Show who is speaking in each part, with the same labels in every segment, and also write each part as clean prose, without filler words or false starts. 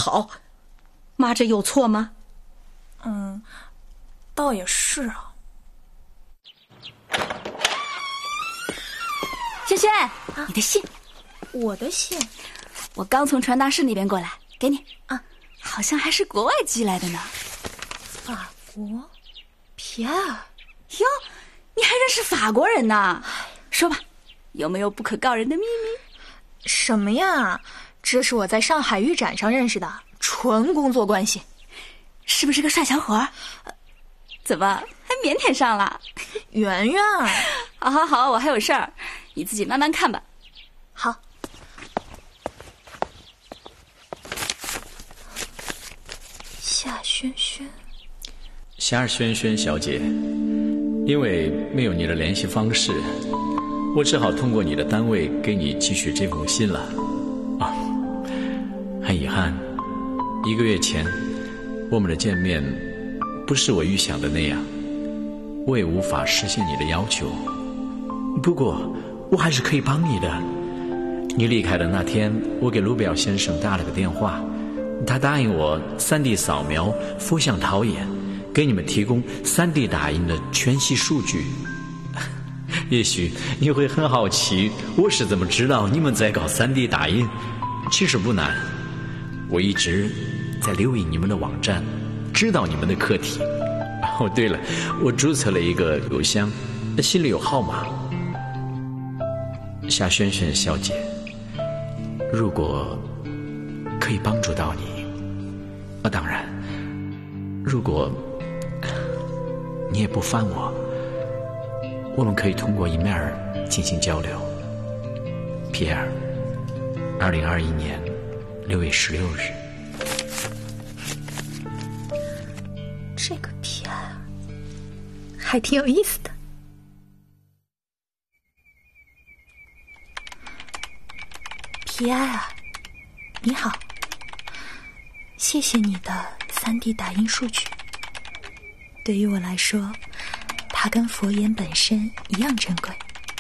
Speaker 1: 好，妈这有错吗？
Speaker 2: 倒也是啊。
Speaker 3: 萱萱，你的信。
Speaker 2: 我的信？
Speaker 3: 我刚从传达室那边过来，给你啊，好像还是国外寄来的呢。
Speaker 2: 法国？皮埃尔？
Speaker 3: 哟，你还认识法国人呢？说吧，有没有不可告人的秘密？
Speaker 2: 什么呀？这是我在上海预展上认识的，纯工作关系。
Speaker 3: 是不是个帅小伙？怎么还腼腆上了？
Speaker 2: 圆圆，
Speaker 3: 好，我还有事儿，你自己慢慢看吧。
Speaker 2: 好。夏萱萱，
Speaker 4: 夏萱萱小姐，因为没有你的联系方式，我只好通过你的单位给你寄去这封信了。很遗憾，1个月前我们的见面不是我预想的那样，我也无法实现你的要求。不过我还是可以帮你的。你离开的那天，我给卢表先生打了个电话，他答应我 3D 扫描、佛像陶冶，给你们提供 3D 打印的全息数据。也许你会很好奇，我是怎么知道你们在搞 3D 打印？其实不难，我一直在留意你们的网站，知道你们的课题。对了，我注册了一个邮箱，信里有号码。夏萱萱小姐，如果可以帮助到你，当然，如果你也不烦我们可以通过email进行交流。皮埃尔，2021年6月16日。
Speaker 2: 这个皮埃尔还挺有意思的。皮埃尔，你好，谢谢你的 3D 打印数据。对于我来说，它跟佛言本身一样珍贵。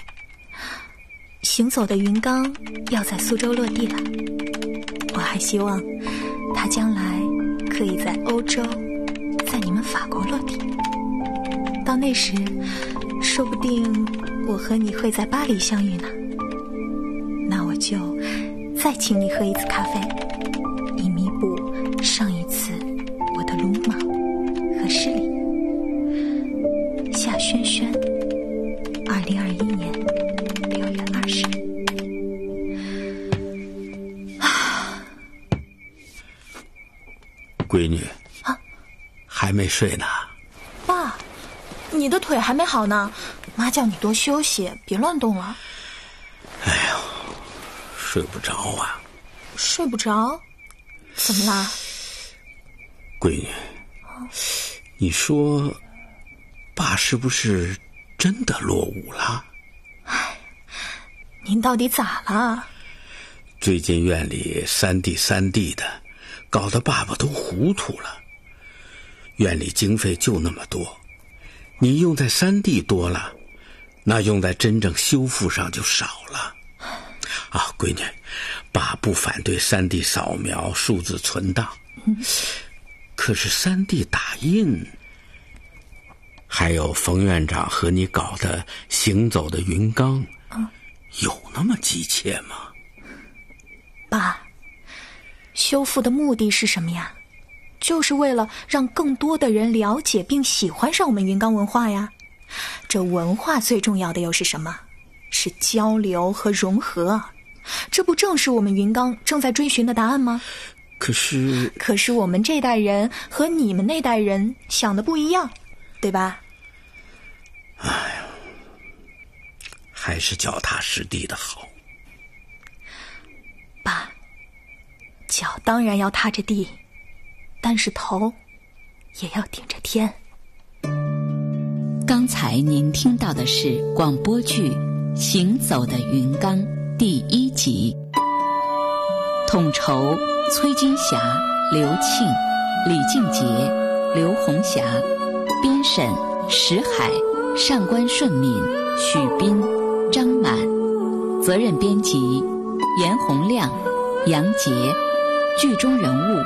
Speaker 2: 行走的云冈要在苏州落地了，我还希望它将来可以在欧洲，在你们法国落地。到那时，说不定我和你会在巴黎相遇呢。那我就再请你喝一次咖啡，以弥补上一次我的鲁莽和失礼。夏萱萱，2021年6月20日。
Speaker 5: 闺女啊，还没睡呢。
Speaker 2: 爸，你的腿还没好呢，妈叫你多休息，别乱动了。
Speaker 5: 哎呦，睡不着啊。
Speaker 2: 睡不着？怎么啦？
Speaker 5: 闺女，你说爸是不是真的落伍了？
Speaker 2: 哎，您到底咋了？
Speaker 5: 最近院里3D的，搞得爸爸都糊涂了。院里经费就那么多，你用在3D多了，那用在真正修复上就少了。闺女，爸不反对3D 扫描、数字存档，可是3D 打印，还有冯院长和你搞的行走的云冈，有那么急切吗？
Speaker 2: 爸，修复的目的是什么呀？就是为了让更多的人了解并喜欢上我们云冈文化呀。这文化最重要的又是什么？是交流和融合。这不正是我们云冈正在追寻的答案吗？可是我们这代人和你们那代人想的不一样，对吧？
Speaker 5: 哎呀，还是脚踏实地的好。
Speaker 2: 爸，脚当然要踏着地，但是头也要顶着天。
Speaker 6: 刚才您听到的是广播剧《行走的云冈》第1集，统筹崔金霞、刘庆、李静杰、刘红霞，编审石海、上官顺敏、许斌、张满，责任编辑严洪亮、杨杰，剧中人物